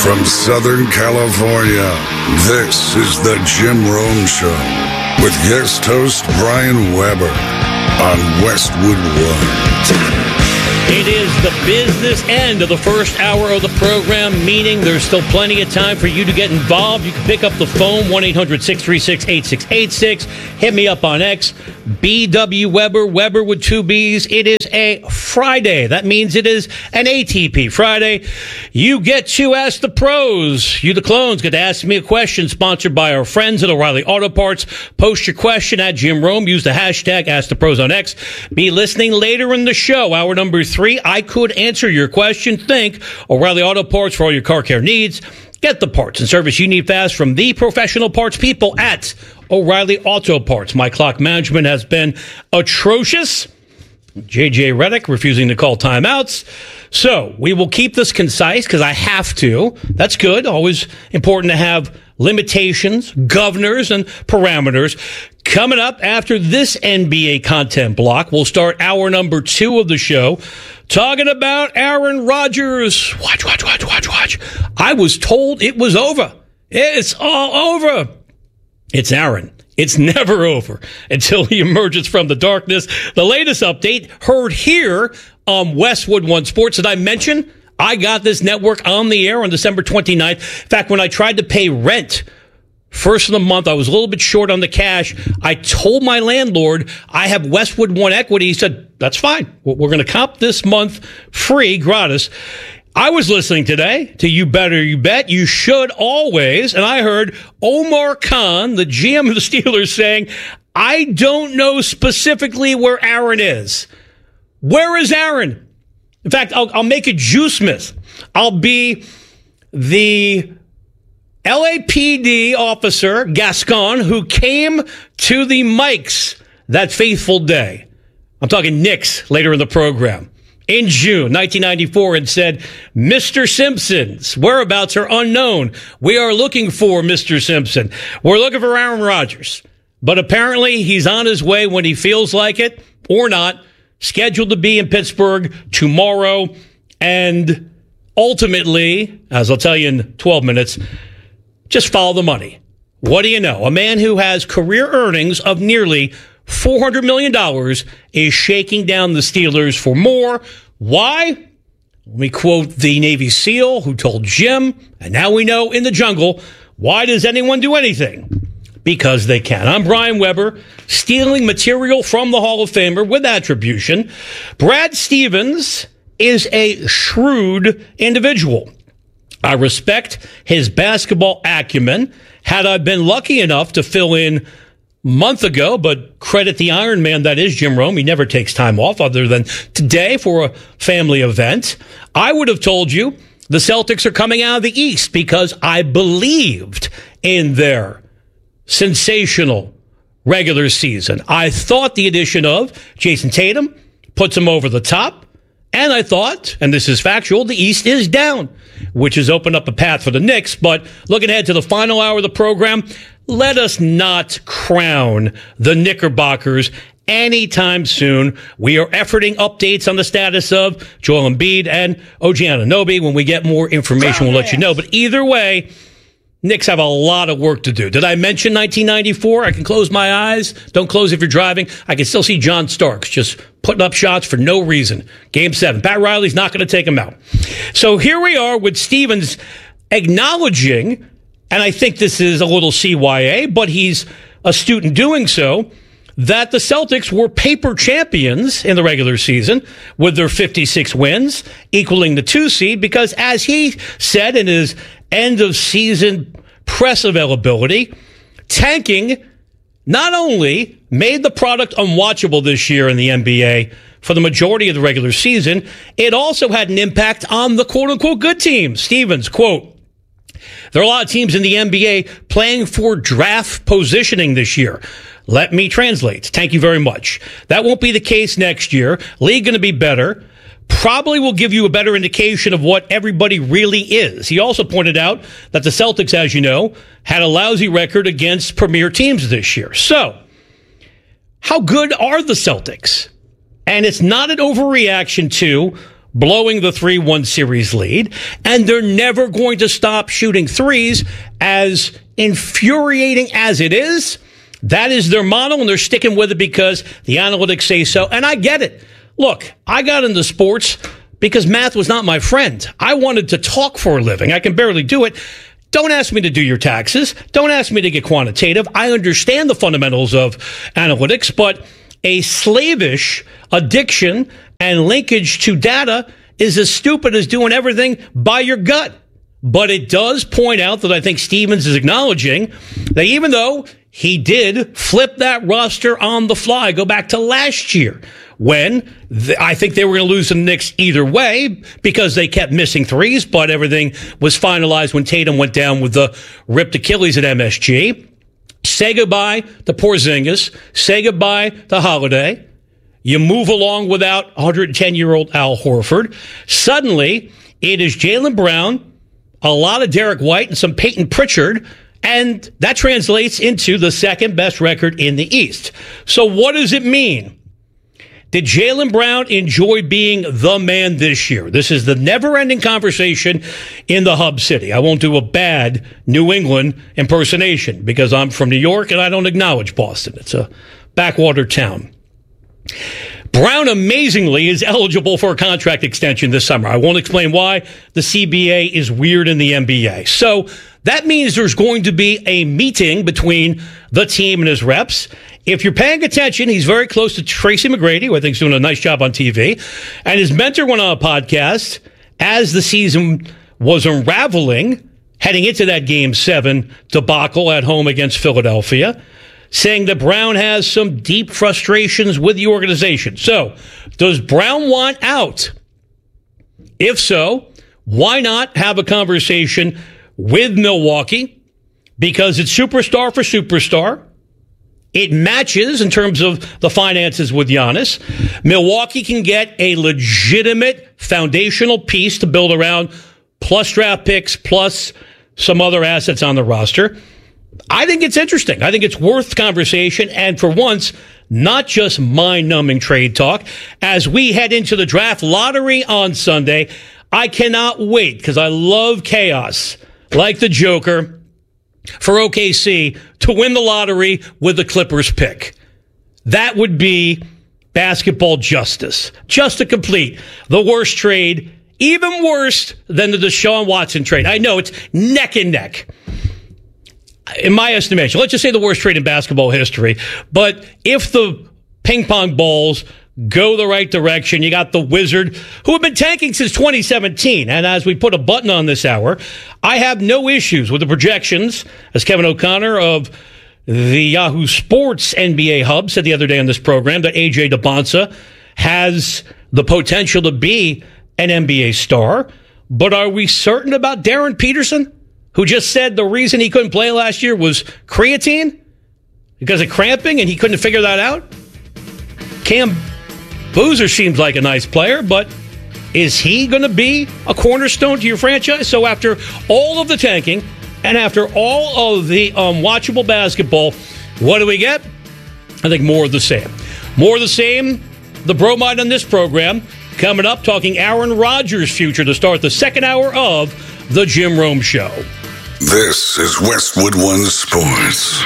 From Southern California, this is the Jim Rome Show with guest host Brian Weber on Westwood One. It is the business end of the first hour of the program, meaning there's still plenty of time for you to get involved. You can pick up the phone, 1-800-636-8686. Hit me up on X, BW Weber, Weber with two B's. It is a Friday. That means it is an ATP Friday. You get to ask the pros. You, the clones, get to ask me a question, sponsored by our friends at O'Reilly Auto Parts. Post your question at Jim Rome. Use the hashtag AskThePros on X. Be listening later in the show, hour number 3. I could answer your question. Think O'Reilly Auto Parts for all your car care needs. Get the parts and service you need fast from the professional parts people at O'Reilly Auto Parts. My clock management has been atrocious. JJ Redick refusing to call timeouts. So we will keep this concise because I have to. That's good. Always important to have limitations, governors, and parameters. Coming up after this NBA content block, we'll start hour number 2 of the show talking about Aaron Rodgers. Watch. I was told it was over. It's all over. It's Aaron. It's never over until he emerges from the darkness. The latest update heard here on Westwood One Sports. Did I mention I got this network on the air on December 29th? In fact, when I tried to pay rent first of the month, I was a little bit short on the cash. I told my landlord I have Westwood One equity. He said, that's fine. We're going to comp this month free, gratis. I was listening today to You Better You Bet, You Should Always, and I heard Omar Khan, the GM of the Steelers, saying, I don't know specifically where Aaron is. Where is Aaron? In fact, I'll make a juice myth. I'll be the LAPD officer, Gascon, who came to the mics that faithful day. I'm talking Knicks later in the program. In June 1994, and said, Mr. Simpson's whereabouts are unknown. We are looking for Mr. Simpson. We're looking for Aaron Rodgers. But apparently he's on his way when he feels like it, or not, scheduled to be in Pittsburgh tomorrow. And ultimately, as I'll tell you in 12 minutes, just follow the money. What do you know? A man who has career earnings of nearly $400 million is shaking down the Steelers for more. Why? Let me quote the Navy SEAL who told Jim, and now we know in the jungle, why does anyone do anything? Because they can. I'm Brian Weber, stealing material from the Hall of Famer with attribution. Brad Stevens is a shrewd individual. I respect his basketball acumen. Had I been lucky enough to fill in month ago, but credit the Iron Man that is Jim Rome. He never takes time off other than today for a family event. I would have told you the Celtics are coming out of the East because I believed in their sensational regular season. I thought the addition of Jason Tatum puts them over the top. And I thought, and this is factual, the East is down, which has opened up a path for the Knicks. But looking ahead to the final hour of the program, let us not crown the Knickerbockers anytime soon. We are efforting updates on the status of Joel Embiid and OG Anunoby. When we get more information, we'll let you know. But either way, Knicks have a lot of work to do. Did I mention 1994? I can close my eyes. Don't close if you're driving. I can still see John Starks just putting up shots for no reason. Game 7. Pat Riley's not going to take him out. So here we are with Stevens acknowledging, and I think this is a little CYA, but he's astute in doing so, that the Celtics were paper champions in the regular season with their 56 wins, equaling the 2 seed, because as he said in his end-of-season press availability, tanking not only made the product unwatchable this year in the NBA for the majority of the regular season, it also had an impact on the quote-unquote good teams. Stevens, quote, there are a lot of teams in the NBA playing for draft positioning this year. Let me translate. Thank you very much. That won't be the case next year. League going to be better. Probably will give you a better indication of what everybody really is. He also pointed out that the Celtics, as you know, had a lousy record against premier teams this year. So, how good are the Celtics? And it's not an overreaction to blowing the 3-1 series lead, and they're never going to stop shooting threes. As infuriating as it is, that is their model, and they're sticking with it because the analytics say so, and I get it. Look, I got into sports because math was not my friend. I wanted to talk for a living. I can barely do it. Don't ask me to do your taxes. Don't ask me to get quantitative. I understand the fundamentals of analytics, but a slavish addiction and linkage to data is as stupid as doing everything by your gut. But it does point out that I think Stevens is acknowledging that even though he did flip that roster on the fly, go back to last year, when I think they were going to lose the Knicks either way because they kept missing threes, but everything was finalized when Tatum went down with the ripped Achilles at MSG. Say goodbye to Porzingis. Say goodbye to Holiday. You move along without 110-year-old Al Horford. Suddenly, it is Jaylen Brown, a lot of Derek White, and some Peyton Pritchard, and that translates into the second best record in the East. So what does it mean? Did Jaylen Brown enjoy being the man this year? This is the never-ending conversation in the hub city. I won't do a bad New England impersonation because I'm from New York and I don't acknowledge Boston. It's a backwater town. Brown, amazingly, is eligible for a contract extension this summer. I won't explain why. The CBA is weird in the NBA. So that means there's going to be a meeting between the team and his reps. If you're paying attention, he's very close to Tracy McGrady, who I think is doing a nice job on TV. And his mentor went on a podcast as the season was unraveling, heading into that Game 7 debacle at home against Philadelphia, saying that Brown has some deep frustrations with the organization. So, does Brown want out? If so, why not have a conversation with Milwaukee? Because it's superstar for superstar. It matches in terms of the finances with Giannis. Milwaukee can get a legitimate foundational piece to build around, plus draft picks, plus some other assets on the roster. I think it's interesting. I think it's worth conversation, and for once, not just mind-numbing trade talk. As we head into the draft lottery on Sunday, I cannot wait, because I love chaos, like the Joker, for OKC to win the lottery with the Clippers pick. That would be basketball justice. Just to complete the worst trade, even worse than the Deshaun Watson trade. I know it's neck and neck. In my estimation, let's just say the worst trade in basketball history. But if the ping pong balls go the right direction, you got the Wizard, who have been tanking since 2017. And as we put a button on this hour, I have no issues with the projections, as Kevin O'Connor of the Yahoo Sports NBA Hub said the other day on this program, that A.J. DeBonsa has the potential to be an NBA star. But are we certain about Darren Peterson, who just said the reason he couldn't play last year was creatine because of cramping and he couldn't figure that out? Cam Boozer seems like a nice player, but is he going to be a cornerstone to your franchise? So after all of the tanking and after all of the watchable basketball, what do we get? I think more of the same. More of the same. The Bromide on this program coming up, talking Aaron Rodgers' future to start the second hour of The Jim Rome Show. This is Westwood One Sports.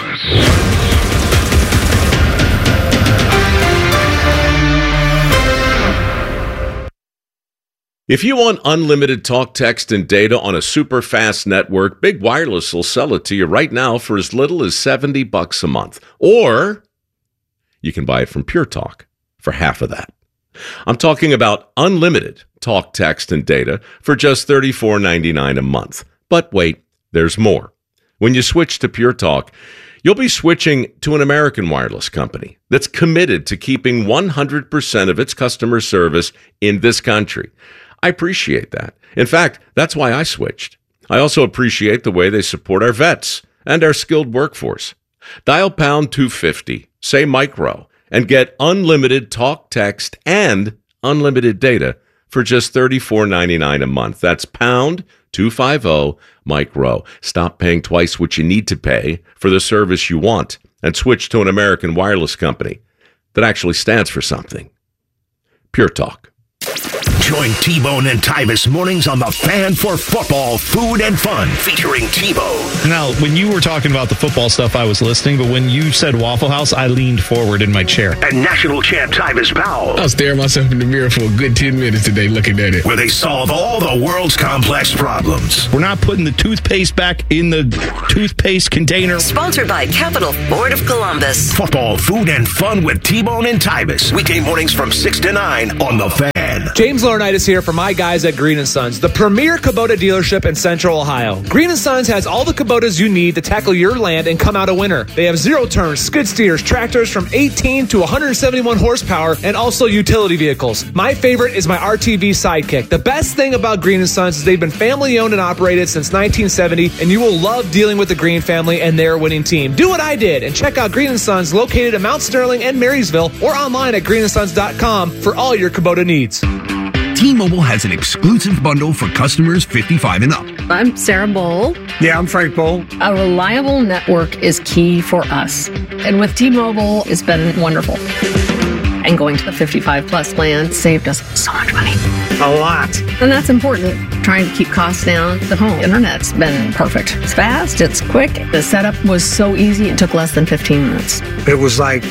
If you want unlimited talk, text, and data on a super fast network, Big Wireless will sell it to you right now for as little as $70 a month. Or you can buy it from Pure Talk for half of that. I'm talking about unlimited talk, text, and data for just $34.99 a month. But wait, there's more. When you switch to Pure Talk, you'll be switching to an American wireless company that's committed to keeping 100% of its customer service in this country. I appreciate that. In fact, that's why I switched. I also appreciate the way they support our vets and our skilled workforce. Dial pound 250, say micro, and get unlimited talk, text, and unlimited data for just $34.99 a month. That's pound 250 micro. Stop paying twice what you need to pay for the service you want and switch to an American wireless company that actually stands for something. Pure Talk. Join T-Bone and Tyvis mornings on The Fan for football, food, and fun, featuring T-Bone. Now, when you were talking about the football stuff, I was listening, but when you said Waffle House, I leaned forward in my chair. And national champ Tyvis Powell. I was staring myself in the mirror for a good 10 minutes today looking at it. Where they solve all the world's complex problems. We're not putting the toothpaste back in the toothpaste container. Sponsored by Capital Ford of Columbus. Football, food, and fun with T-Bone and Tyvis. Weekday mornings from 6 to 9 on The Fan. James Laurinaitis here for my guys at Green & Sons, the premier Kubota dealership in Central Ohio. Green & Sons has all the Kubotas you need to tackle your land and come out a winner. They have zero-turn skid steers, tractors from 18 to 171 horsepower, and also utility vehicles. My favorite is my RTV Sidekick. The best thing about Green & Sons is they've been family-owned and operated since 1970, and you will love dealing with the Green family and their winning team. Do what I did and check out Green & Sons located in Mount Sterling and Marysville or online at greenandsons.com for all your Kubota needs. T-Mobile has an exclusive bundle for customers 55 and up. I'm Sarah Bowl. Yeah, I'm Frank Bowl. A reliable network is key for us. And with T-Mobile, it's been wonderful. And going to the 55 plus plan saved us so much money. A lot. And that's important. Trying to keep costs down. The home internet's been perfect. It's fast, it's quick. The setup was so easy, it took less than 15 minutes. It was like,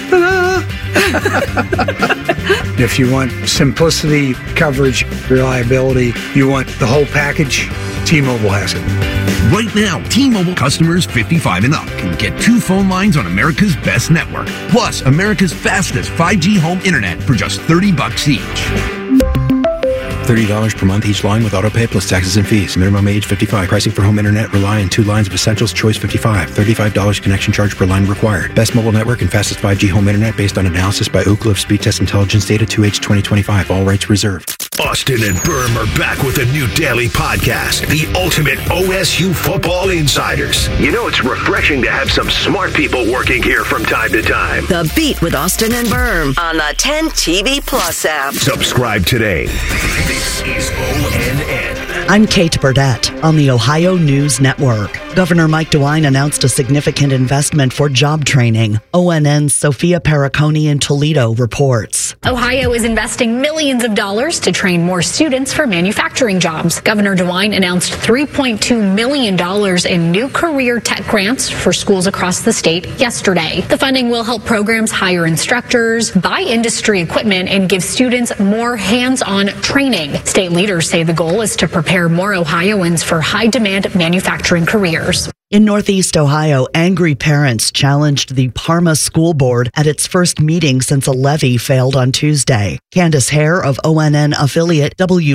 if you want simplicity, coverage, reliability, you want the whole package, T-Mobile has it. Right now, T-Mobile customers 55 and up can get 2 phone lines on America's best network, plus America's fastest 5G home internet for just $30 each. $30 per month each line with autopay plus taxes and fees. Minimum age 55. Pricing for home internet rely on 2 lines of Essentials Choice 55. $35 connection charge per line required. Best mobile network and fastest 5G home internet based on analysis by Ookla of Speed Test Intelligence data 2H 2025. All rights reserved. Austin and Berm are back with a new daily podcast, the ultimate OSU football insiders. You know it's refreshing to have some smart people working here from time to time. The Beat with Austin and Berm on the 10 TV Plus app. Subscribe today. This is ONN. I'm Kate Burdett on the Ohio News Network. Governor Mike DeWine announced a significant investment for job training. ONN's Sophia Perricone in Toledo reports. Ohio is investing millions of dollars to train more students for manufacturing jobs. Governor DeWine announced $3.2 million in new career tech grants for schools across the state yesterday. The funding will help programs hire instructors, buy industry equipment, and give students more hands-on training. State leaders say the goal is to prepare more Ohioans for high-demand manufacturing careers. In Northeast Ohio, angry parents challenged the Parma School Board at its first meeting since a levy failed on Tuesday. Candace Hare of ONN affiliate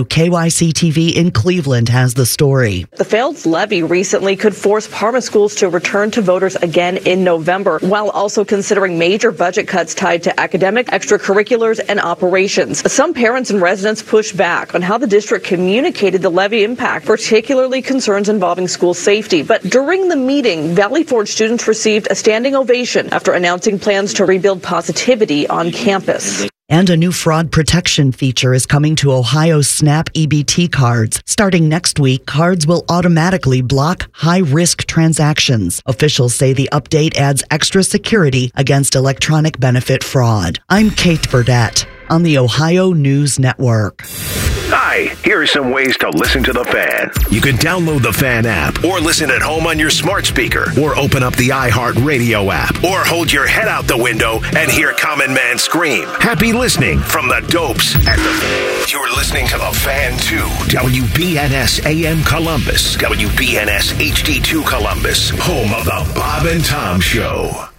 WKYC-TV in Cleveland has the story. The failed levy recently could force Parma schools to return to voters again in November, while also considering major budget cuts tied to academic, extracurriculars, and operations. Some parents and residents pushed back on how the district communicated the levy impact, particularly concerns involving school safety. But during the meeting, Valley Forge students received a standing ovation after announcing plans to rebuild positivity on campus. And a new fraud protection feature is coming to Ohio's SNAP EBT cards. Starting next week, cards will automatically block high-risk transactions. Officials say the update adds extra security against electronic benefit fraud. I'm Kate Burdett on the Ohio News Network. Hi, here are some ways to listen to The Fan. You can download the Fan app or listen at home on your smart speaker or open up the iHeartRadio app or hold your head out the window and hear Common Man scream. Happy listening from the Dopes at The Fan. You're listening to The Fan 2, WBNS AM Columbus, WBNS HD2 Columbus, home of the Bob and Tom Show.